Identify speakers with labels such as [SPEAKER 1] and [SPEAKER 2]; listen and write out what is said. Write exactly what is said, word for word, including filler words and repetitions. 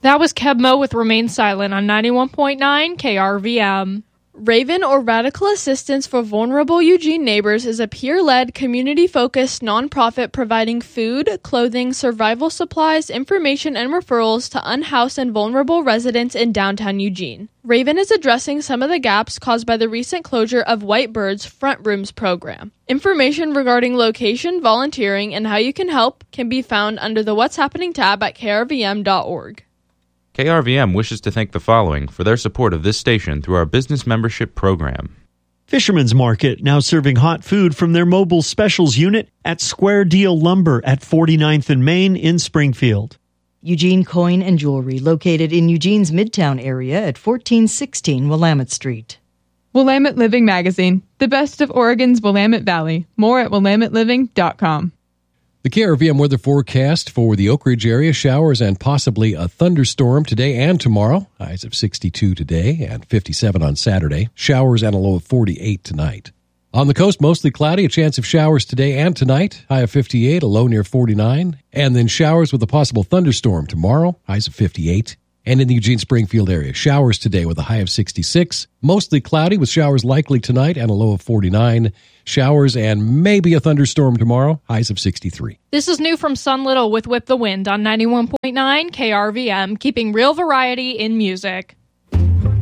[SPEAKER 1] That was Kebmo with Remain Silent on ninety-one point nine K R V M. Raven, or Radical Assistance for Vulnerable Eugene Neighbors, is a peer-led, community-focused nonprofit providing food, clothing, survival supplies, information, and referrals to unhoused and vulnerable residents in downtown Eugene. Raven is addressing some of the gaps caused by the recent closure of White Bird's Front Rooms program. Information regarding location, volunteering, and how you can help can be found under the What's Happening tab at K R V M dot org.
[SPEAKER 2] K R V M wishes to thank the following for their support of this station through our business membership program.
[SPEAKER 3] Fisherman's Market, now serving hot food from their mobile specials unit at Square Deal Lumber at forty-ninth and Main in Springfield.
[SPEAKER 4] Eugene Coin and Jewelry, located in Eugene's Midtown area at fourteen sixteen Willamette Street.
[SPEAKER 5] Willamette Living Magazine, the best of Oregon's Willamette Valley. More at willamette living dot com.
[SPEAKER 6] The K R V M weather forecast for the Oak Ridge area, showers and possibly a thunderstorm today and tomorrow. Highs of sixty-two today and fifty-seven on Saturday. Showers and a low of forty-eight tonight. On the coast, mostly cloudy, a chance of showers today and tonight. High of fifty-eight, a low near forty-nine. And then showers with a possible thunderstorm tomorrow. Highs of fifty-eight. And in the Eugene-Springfield area, showers today with a high of sixty-six. Mostly cloudy with showers likely tonight and a low of forty-nine. Showers and maybe a thunderstorm tomorrow. Highs of sixty-three.
[SPEAKER 1] This is new from Sun Little with Whip the Wind on ninety-one point nine K R V M, keeping real variety in music.